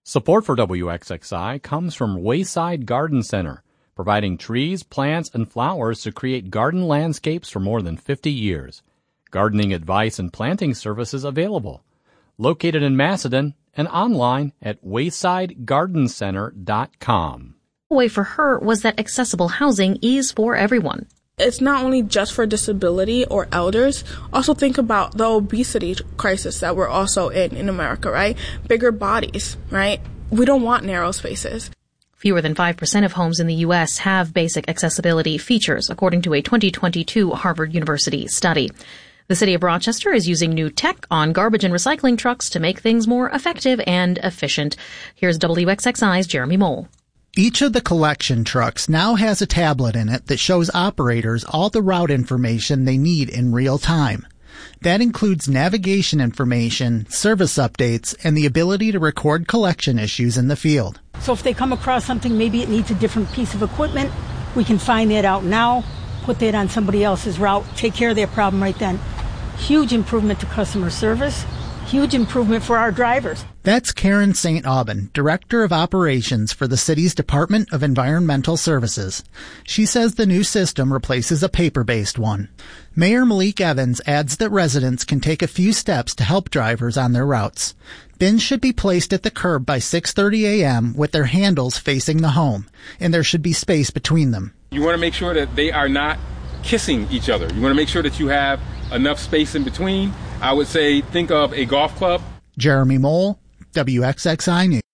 Support for WXXI comes from Wayside Garden Center, providing trees, plants, and flowers to create garden landscapes for more than 50 years. Gardening advice and planting services available. Located in Macedon and online at waysidegardencenter.com. The way for her was that accessible housing is for everyone. It's not only just for disability or elders. Also think about the obesity crisis that we're also in America, right? Bigger bodies, right? We don't want narrow spaces. Fewer than 5% of homes in the U.S. have basic accessibility features, according to a 2022 Harvard University study. The city of Rochester is using new tech on garbage and recycling trucks to make things more effective and efficient. Here's WXXI's Jeremy Mole. Each of the collection trucks now has a tablet in it that shows operators all the route information they need in real time. That includes navigation information, service updates, and the ability to record collection issues in the field. So if they come across something, maybe it needs a different piece of equipment, we can find that out now, put that on somebody else's route, take care of that problem right then. Huge improvement to customer service. Huge improvement for our drivers. That's Karen St. Aubin, Director of Operations for the city's Department of Environmental Services. She says the new system replaces a paper-based one. Mayor Malik Evans adds that residents can take a few steps to help drivers on their routes. Bins should be placed at the curb by 6:30 a.m. with their handles facing the home, and there should be space between them. You want to make sure that they are not kissing each other. You want to make sure that you have enough space in between. I would say think of a golf club. Jeremy Mole, WXXI News.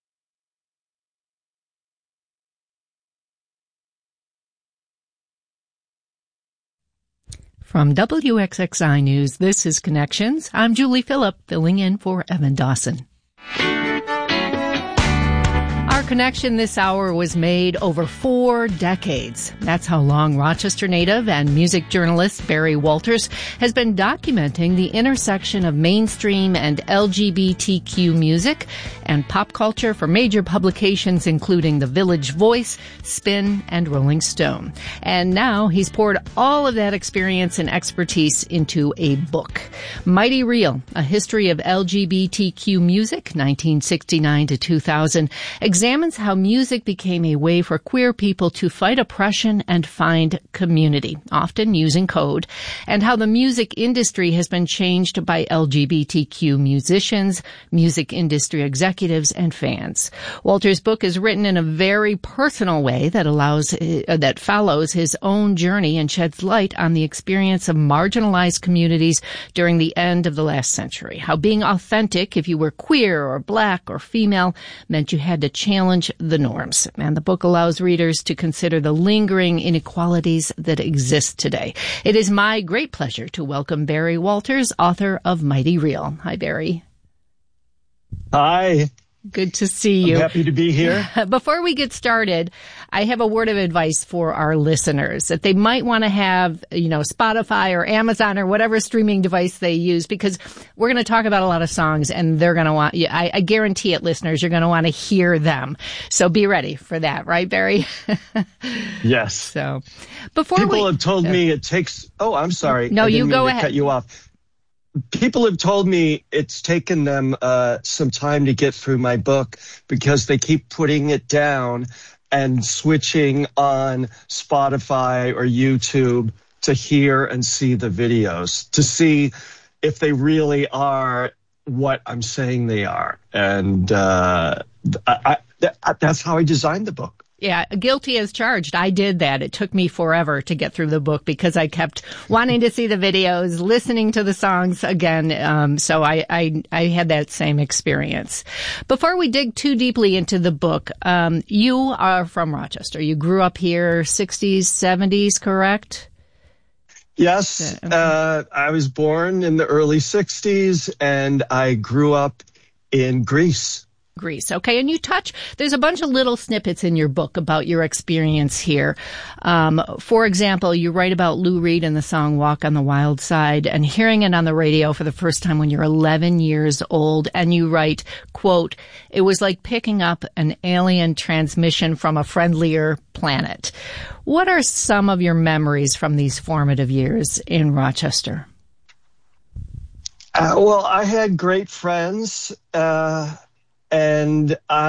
From WXXI News, this is Connections. I'm Julie Phillip, filling in for Evan Dawson. Our connection this hour was made over 4 decades. That's how long Rochester native and music journalist Barry Walters has been documenting the intersection of mainstream and LGBTQ music and pop culture for major publications including The Village Voice, Spin, and Rolling Stone. And now he's poured all of that experience and expertise into a book. Mighty Real, A History of LGBTQ Music, 1969 to 2000, examines how music became a way for queer people to fight oppression and find community, often using code, and how the music industry has been changed by LGBTQ musicians, music industry executives, and fans. Walter's book is written in a very personal way that follows his own journey and sheds light on the experience of marginalized communities during the end of the last century, how being authentic, if you were queer or black or female, meant you had to challenge the norms. And the book allows readers to consider the lingering inequalities that exist today. It is my great pleasure to welcome Barry Walters, author of Mighty Real. Hi, Barry. Hi. Good to see you. I'm happy to be here. Before we get started, I have a word of advice for our listeners that they might want to have, Spotify or Amazon or whatever streaming device they use, because we're going to talk about a lot of songs and they're going to want, I guarantee it, listeners, you're going to want to hear them. So be ready for that, right, Barry? Yes. So people have told me it takes, I'm sorry. No, you go ahead. Cut you off. People have told me it's taken them some time to get through my book because they keep putting it down and switching on Spotify or YouTube to hear and see the videos, to see if they really are what I'm saying they are. And that's how I designed the book. Yeah, guilty as charged. I did that. It took me forever to get through the book because I kept wanting to see the videos, listening to the songs again. So I had that same experience. Before we dig too deeply into the book, you are from Rochester. You grew up here, 60s, 70s, correct? Yes. I was born in the early 60s and I grew up in Greece. Okay. And there's a bunch of little snippets in your book about your experience here. For example, you write about Lou Reed and the song Walk on the Wild Side and hearing it on the radio for the first time when you're 11 years old. And you write, quote, "It was like picking up an alien transmission from a friendlier planet." What are some of your memories from these formative years in Rochester? Well, I had great friends, and